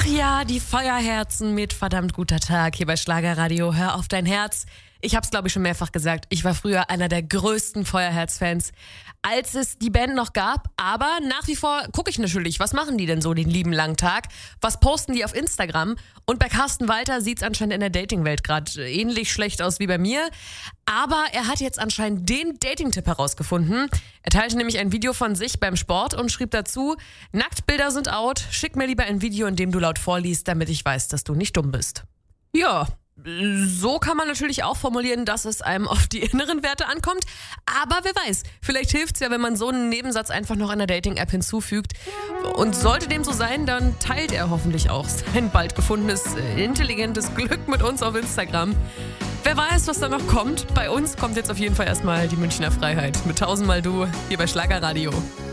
Ach ja, die Feuerherzen mit verdammt guter Tag hier bei Schlagerradio. Hör auf dein Herz. Ich hab's, glaube ich, schon mehrfach gesagt. Ich war früher einer der größten Feuerherz-Fans, als es die Band noch gab. Aber nach wie vor gucke ich natürlich, was machen die denn so den lieben langen Tag? Was posten die auf Instagram? Und bei Carsten Walter sieht's anscheinend in der Datingwelt gerade ähnlich schlecht aus wie bei mir. Aber er hat jetzt anscheinend den Dating-Tipp herausgefunden. Er teilte nämlich ein Video von sich beim Sport und schrieb dazu: Nacktbilder sind out, schick mir lieber ein Video, in dem du laut vorliest, damit ich weiß, dass du nicht dumm bist. Ja, so kann man natürlich auch formulieren, dass es einem auf die inneren Werte ankommt. Aber wer weiß, vielleicht hilft's ja, wenn man so einen Nebensatz einfach noch einer Dating-App hinzufügt. Und sollte dem so sein, dann teilt er hoffentlich auch sein bald gefundenes, intelligentes Glück mit uns auf Instagram. Wer weiß, was da noch kommt. Bei uns kommt jetzt auf jeden Fall erstmal die Münchner Freiheit mit 1000-mal Du hier bei Schlagerradio.